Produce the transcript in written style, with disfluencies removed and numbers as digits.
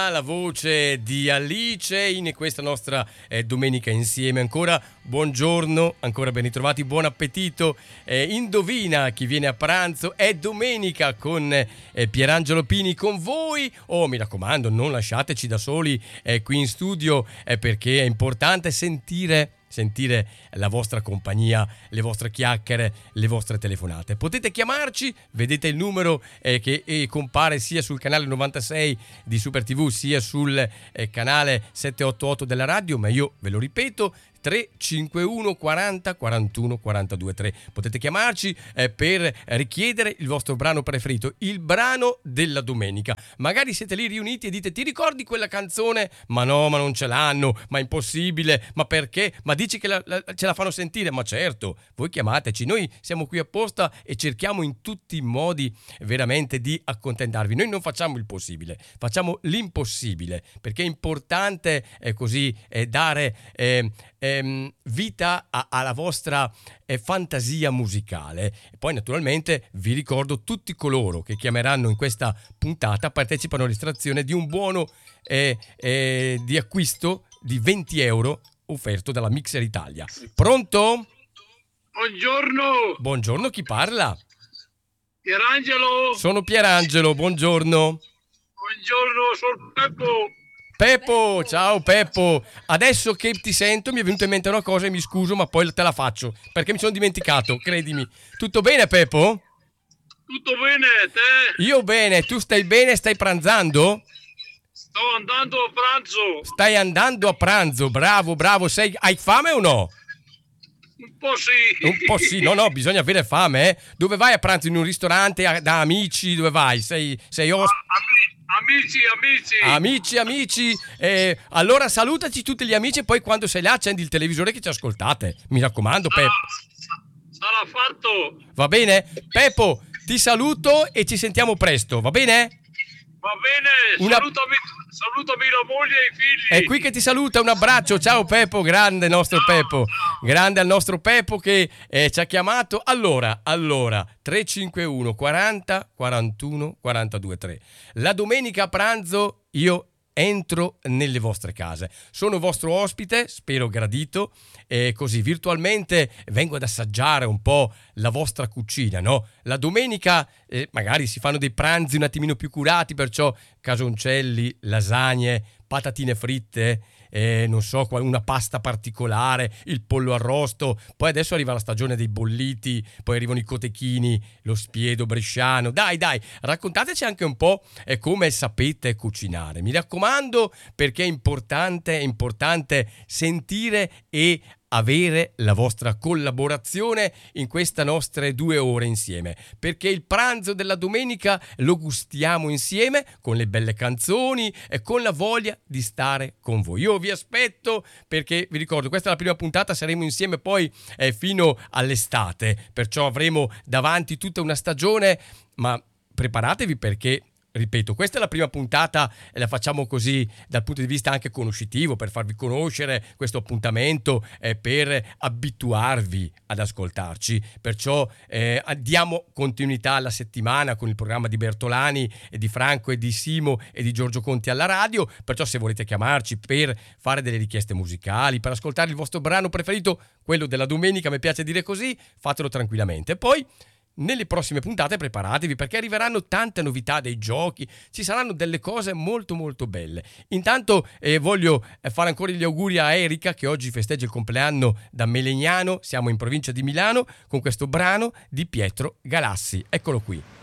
La voce di Alice in questa nostra domenica insieme. Ancora buongiorno, ancora ben ritrovati, buon appetito. Indovina chi viene a pranzo, è domenica con Pierangelo Pini con voi. Oh, mi raccomando, non lasciateci da soli qui in studio, perché è importante sentire la vostra compagnia, le vostre chiacchiere, le vostre telefonate. Potete chiamarci, vedete il numero che compare sia sul canale 96 di Super TV sia sul canale 788 della radio, ma io ve lo ripeto: 351 40 41 42 3. Potete chiamarci per richiedere il vostro brano preferito, il brano della domenica. Magari siete lì riuniti e dite: ti ricordi quella canzone? Ma no, ma non ce l'hanno, ma è impossibile, ma perché? Ma dici che ce la fanno sentire? Ma certo, voi chiamateci, noi siamo qui apposta e cerchiamo in tutti i modi veramente di accontentarvi. Noi non facciamo il possibile, facciamo l'impossibile, perché è importante così dare vita alla vostra fantasia musicale. E poi naturalmente vi ricordo: tutti coloro che chiameranno in questa puntata partecipano all'estrazione di un buono di acquisto di 20 euro offerto dalla Mixer Italia. Pronto? Buongiorno. Buongiorno, chi parla? Pierangelo. Sono Pierangelo, buongiorno. Buongiorno, sono Peppo. Peppo, ciao Peppo. Adesso che ti sento mi è venuta in mente una cosa e mi scuso, ma poi te la faccio perché mi sono dimenticato, credimi. Tutto bene, Peppo? Tutto bene, te? Io bene, tu stai bene? Stai pranzando? Sto andando a pranzo. Stai andando a pranzo, bravo, hai fame o no? Un po' sì. Un po' sì, no, bisogna avere fame, eh? Dove vai a pranzo? In un ristorante, da amici? Dove vai? Sei Amici, allora salutaci tutti gli amici e poi quando sei là accendi il televisore che ci ascoltate. Mi raccomando, Peppo. Sarà fatto. Va bene? Peppo, ti saluto e ci sentiamo presto, va bene? Va bene, salutami la moglie e i figli. È qui che ti saluta, un abbraccio, ciao Peppo, grande nostro Peppo. Grande al nostro Peppo che ci ha chiamato. Allora 351 40 41 42 3. La domenica a pranzo io entro nelle vostre case, sono vostro ospite, spero gradito, e così virtualmente vengo ad assaggiare un po' la vostra cucina, no? La domenica magari si fanno dei pranzi un attimino più curati, perciò casoncelli, lasagne, patatine fritte, non so, una pasta particolare, il pollo arrosto. Poi adesso arriva la stagione dei bolliti, poi arrivano i cotechini, lo spiedo bresciano. Dai, raccontateci anche un po' come sapete cucinare, mi raccomando, perché è importante sentire e avere la vostra collaborazione in queste nostre 2 ore insieme, perché il pranzo della domenica lo gustiamo insieme con le belle canzoni e con la voglia di stare con voi. Io vi aspetto, perché vi ricordo, questa è la prima puntata, saremo insieme poi fino all'estate, perciò avremo davanti tutta una stagione, ma preparatevi perché, ripeto, questa è la prima puntata e la facciamo così dal punto di vista anche conoscitivo, per farvi conoscere questo appuntamento, per abituarvi ad ascoltarci. Perciò diamo continuità alla settimana con il programma di Bertolani e di Franco e di Simo e di Giorgio Conti alla radio. Perciò se volete chiamarci per fare delle richieste musicali, per ascoltare il vostro brano preferito, quello della domenica, mi piace dire così, fatelo tranquillamente. Poi nelle prossime puntate preparatevi, perché arriveranno tante novità, dei giochi, ci saranno delle cose molto molto belle. Intanto voglio fare ancora gli auguri a Erika, che oggi festeggia il compleanno da Melegnano, siamo in provincia di Milano, con questo brano di Pietro Galassi. Eccolo qui.